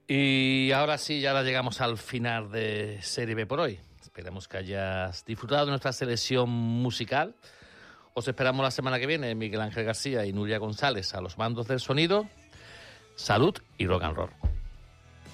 Y ahora sí, ya llegamos al final de Serie B por hoy. Esperemos que hayas disfrutado de nuestra selección musical. Os esperamos la semana que viene, Miguel Ángel García y Nuria González a los mandos del sonido. Salud y rock and roll.